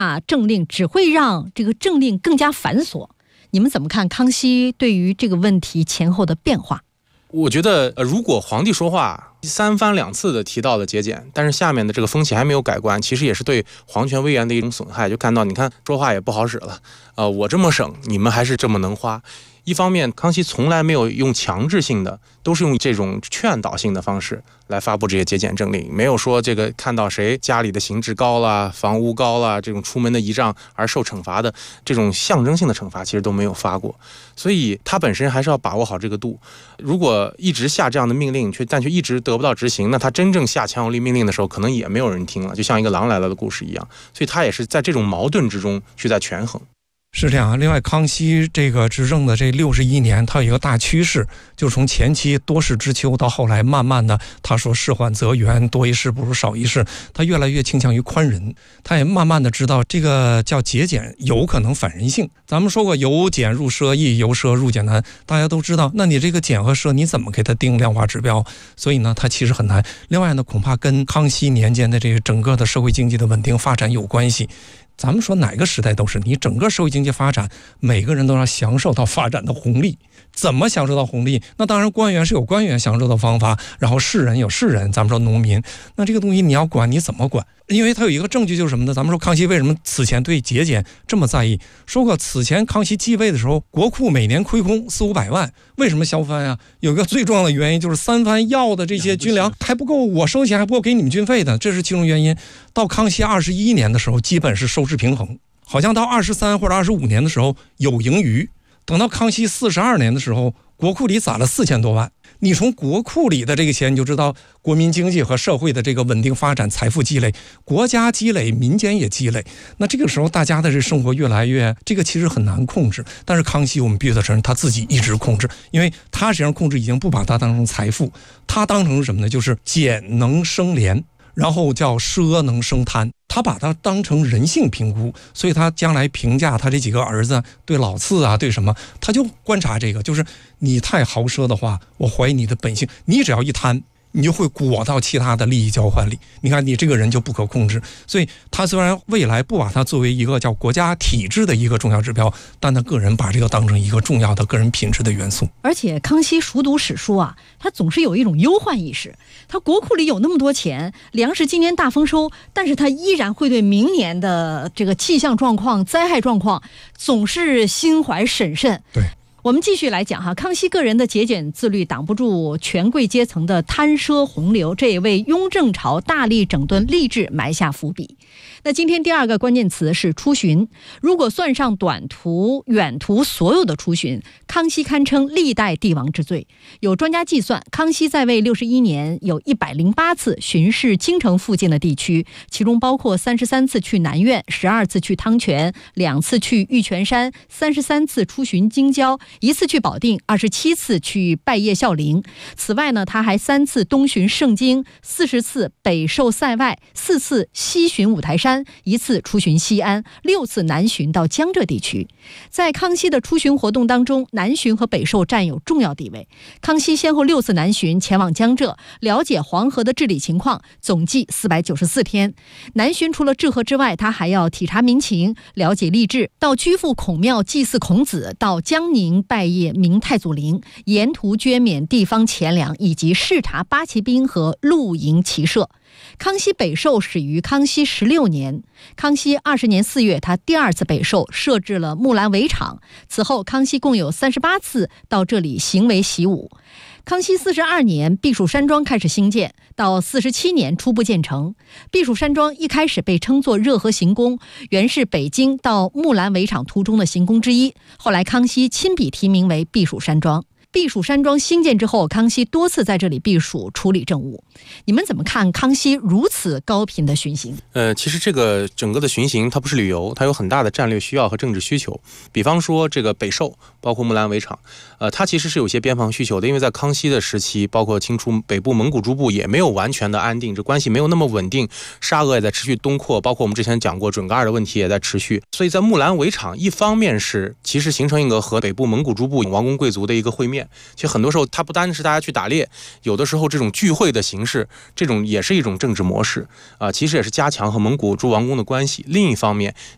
政令只会让这个政令更加繁琐。你们怎么看康熙对于这个问题前后的变化？ 我觉得如果皇帝说话3番2次的提到了节俭，但是下面的这个风气还没有改观，其实也是对皇权威严的一种损害。就看到你看说话也不好使了，我这么省，你们还是这么能花。一方面，康熙从来没有用强制性的，都是用这种劝导性的方式来发布这些节俭政令，没有说这个看到谁家里的刑制高了、房屋高了，这种出门的仪仗而受惩罚的这种象征性的惩罚，其实都没有发过。所以他本身还是要把握好这个度。如果一直下这样的命令，但却一直得不到执行，那他真正下强有力命令的时候，可能也没有人听了，就像一个狼来了的故事一样。所以他也是在这种矛盾之中去在权衡。 是这样。另外，康熙这个执政的这61年，他有一个大趋势，就是从前期多事之秋到后来慢慢的，他说事缓则圆，多一事不如少一事，他越来越倾向于宽仁。他也慢慢的知道这个叫节俭有可能反人性。咱们说过由俭入奢易，由奢入俭难，大家都知道。那你这个俭和奢你怎么给它定量化指标？所以呢，它其实很难。另外呢，恐怕跟康熙年间的这个整个的社会经济的稳定发展有关系。咱们说哪个时代都是，你整个社会经济发展，每个人都要享受到发展的红利。怎么享受到红利？那当然官员是有官员享受的方法，然后士人有士人，咱们说农民，那这个东西你要管，你怎么管？因为它有一个证据就是什么呢？咱们说康熙为什么此前对节俭这么在意？说过此前康熙继位的时候，国库每年亏空400-500万，为什么削藩啊？有一个最重要的原因就是3藩要的这些军粮还不够我收钱，还不够给你们军费的，这是其中原因。到康熙21年的时候，基本是收支平衡，好像到23或者25年的时候有盈余。等到康熙42年的时候，国库里攒了4000多万。你从国库里的这个钱，你就知道国民经济和社会的这个稳定发展、财富积累，国家积累，民间也积累。那这个时候大家的这生活越来越，这个其实很难控制。但是康熙我们必须得承认，他自己一直控制，因为他实际上控制已经不把它当成财富，他当成什么呢？就是俭能生廉，然后叫奢能生贪。他把它当成人性评估，所以他将来评价他这几个儿子对老次啊，对什么，他就观察这个，就是你太豪奢的话，我怀疑你的本性，你只要一贪，你就会裹到其他的利益交换里。你看你这个人就不可控制。所以他虽然未来不把它作为一个叫国家体制的一个重要指标，但他个人把这个当成一个重要的个人品质的元素。 而且康熙熟读史书啊，他总是有一种忧患意识。他国库里有那么多钱，粮食今年大丰收，但是他依然会对明年的这个气象状况、灾害状况总是心怀审慎。 对。 我们继续来讲哈，康熙个人的节俭自律挡不住权贵阶层的贪奢洪流，这也为雍正朝大力整顿吏治埋下伏笔。那今天第二个关键词是出巡。如果算上短途、远途所有的出巡，康熙堪称历代帝王之最。有专家计算，康熙在位61年有108次巡视京城附近的地区，其中包括33次去南苑、12次去汤泉、2次去玉泉山、33次出巡京郊、1次去保定、27次去拜谒孝陵。此外呢，他还3次东巡盛京、40次北受塞外、4次西巡五台山、1次出巡西安、6次南巡到江浙地区。在康熙的出巡活动当中，南巡和北受占有重要地位。康熙先后6次南巡前往江浙，了解黄河的治理情况，总计494天。南巡除了治河之外，他还要体察民情，了解吏治，到居父孔庙祭祀孔子，到江宁拜谒明太祖陵，沿途捐免地方钱粮，以及视察八旗兵和露营骑射。康熙北狩始于康熙16年，康熙20年4月，他第2次北狩，设置了木兰围场。此后，康熙共有38次到这里行为习武。康熙42年，避暑山庄开始兴建，到47年初步建成。避暑山庄一开始被称作热河行宫，原是北京到木兰围场途中的行宫之一，后来康熙亲笔题名为避暑山庄。避暑山庄兴建之后，康熙多次在这里避暑处理政务。你们怎么看康熙如此高频的巡行？ 其实这个整个的巡行它不是旅游，它有很大的战略需要和政治需求。比方说这个北狩，包括木兰围场，它其实是有些边防需求的，因为在康熙的时期，包括清初北部蒙古诸部也没有完全的安定，这关系没有那么稳定，沙俄也在持续东扩，包括我们之前讲过准噶尔的问题也在持续。所以在木兰围场，一方面是其实形成一个和北部蒙古诸部王公贵族的一个会面。其实很多时候它不单是大家去打猎，有的时候这种聚会的形式，这种也是一种政治模式其实也是加强和蒙古诸王公的关系。另一方面，